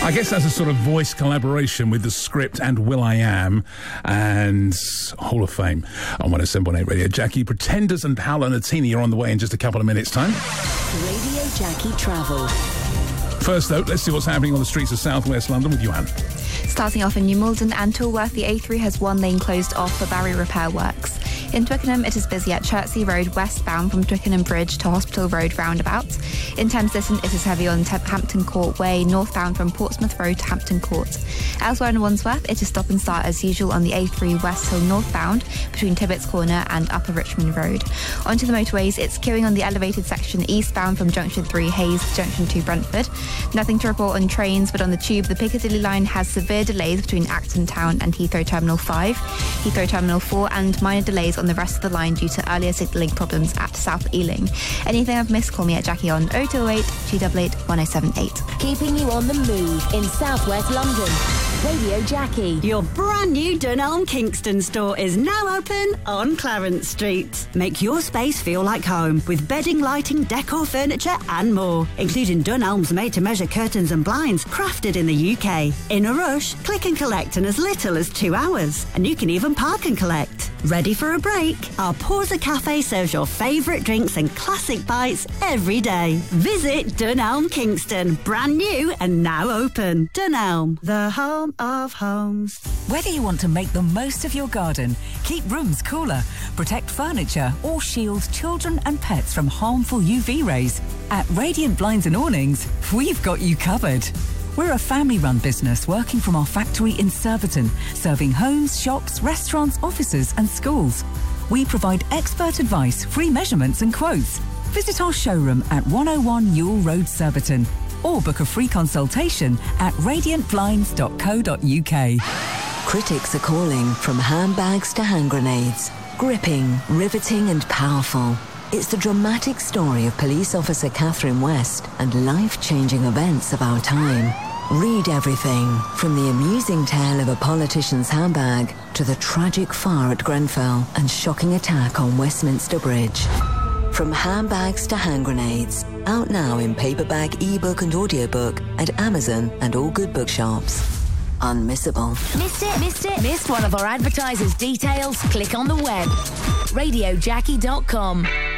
I guess that's a sort of voice collaboration with the script and will.i.am and Hall of Fame on 107.8 Radio Jackie. Pretenders and Paolo Nutini are on the way in just a couple of minutes' time. Radio Jackie Travel. First, though, let's see what's happening on the streets of southwest London with Johan. Starting off in New Malden and Tilworth, the A3 has one lane closed off for barrier repair works. In Twickenham, it is busy at Chertsey Road westbound from Twickenham Bridge to Hospital Road roundabout. In Thames Ditton, it is heavy on Hampton Court Way northbound from Portsmouth Road to Hampton Court. Elsewhere in Wandsworth, it is stop and start as usual on the A3 West Hill northbound between Tibbets Corner and Upper Richmond Road. Onto the motorways, it's queuing on the elevated section eastbound from Junction 3 Hayes to Junction 2 Brentford. Nothing to report on trains, but on the Tube, the Piccadilly line has severe delays between Acton Town and Heathrow Terminal 5, Heathrow Terminal 4, and minor delays on the rest of the line due to earlier signalling problems at South Ealing. Anything I've missed, call me at Jackie on 0208 288 1078. Keeping you on the move in southwest London. Radio Jackie. Your brand new Dunelm Kingston store is now open on Clarence Street. Make your space feel like home with bedding, lighting, decor, furniture and more, including Dunelm's made-to-measure curtains and blinds crafted in the UK. In a rush, click and collect in as little as 2 hours, and you can even park and collect. Ready for a break? Our Porza Cafe serves your favourite drinks and classic bites every day. Visit Dunelm Kingston, brand new and now open. Dunelm, the home of homes. Whether you want to make the most of your garden, keep rooms cooler, protect furniture, or shield children and pets from harmful UV rays, at Radiant Blinds and Awnings, we've got you covered. We're a family-run business working from our factory in Surbiton, serving homes, shops, restaurants, offices and schools. We provide expert advice, free measurements and quotes. Visit our showroom at 101 Ewell Road, Surbiton, or book a free consultation at radiantblinds.co.uk. Critics are calling from handbags to hand grenades. Gripping, riveting and powerful. It's the dramatic story of police officer Catherine West and life-changing events of our time. Read everything from the amusing tale of a politician's handbag to the tragic fire at Grenfell and shocking attack on Westminster Bridge. From handbags to hand grenades, out now in paperback, ebook and audiobook at Amazon and all good bookshops. Unmissable. Missed it? Missed it? Missed one of our advertisers' details? Click on the web. RadioJackie.com.